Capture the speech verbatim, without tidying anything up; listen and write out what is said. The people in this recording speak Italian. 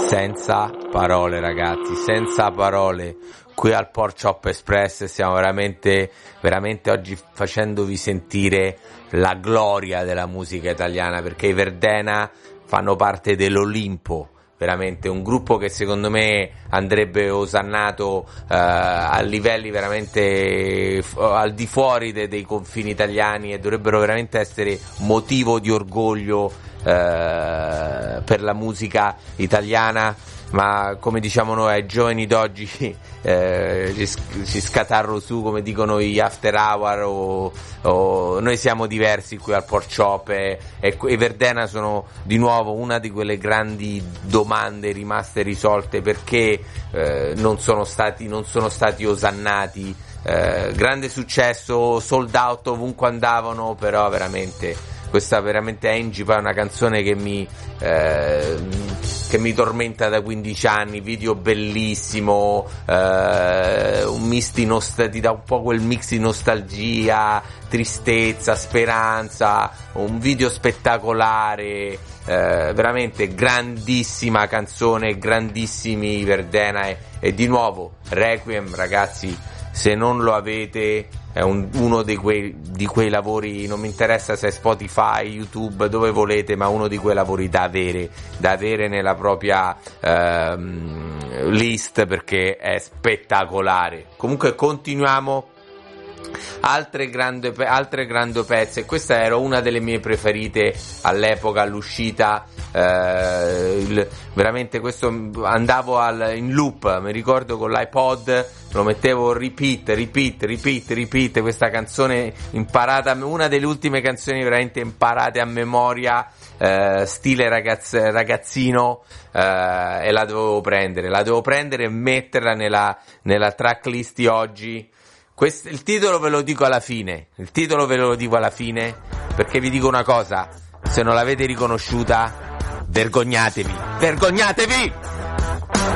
senza parole, ragazzi, senza parole. Qui al Pork Chop Express stiamo veramente, veramente oggi facendovi sentire la gloria della musica italiana, perché i Verdena fanno parte dell'Olimpo, veramente un gruppo che secondo me andrebbe osannato eh, a livelli veramente f- al di fuori de- dei confini italiani, e dovrebbero veramente essere motivo di orgoglio eh, per la musica italiana. Ma come diciamo noi ai giovani d'oggi eh, ci, ci scatarro su, come dicono gli after hour, o, o noi siamo diversi qui al Pork Chop, e, e i Verdena sono di nuovo una di quelle grandi domande rimaste risolte, perché eh, non sono stati non sono stati osannati. Eh, grande successo, sold out ovunque andavano, però veramente questa veramente Angie poi è una canzone che mi eh, che mi tormenta da quindici anni, video bellissimo, eh, un mix di nostalgia, ti dà un po' quel mix di nostalgia, tristezza, speranza, un video spettacolare, eh, veramente grandissima canzone, grandissimi Verdena, e, e di nuovo Requiem, ragazzi, se non lo avete è un, uno di quei, di quei lavori, non mi interessa se è Spotify, YouTube, dove volete, ma uno di quei lavori da avere, da avere nella propria ehm, list, perché è spettacolare. Comunque continuiamo. Altre grandi, altre grandi pezzi, e questa era una delle mie preferite all'epoca, all'uscita, eh, il, veramente questo andavo al, in loop, mi ricordo con l'iPod, lo mettevo repeat, repeat, repeat, repeat, questa canzone imparata, una delle ultime canzoni veramente imparate a memoria, eh, stile ragazz, ragazzino, eh, e la dovevo prendere, la dovevo prendere e metterla nella, nella tracklist di oggi. Questo, il titolo ve lo dico alla fine, il titolo ve lo dico alla fine, perché vi dico una cosa, se non l'avete riconosciuta, vergognatevi, vergognatevi!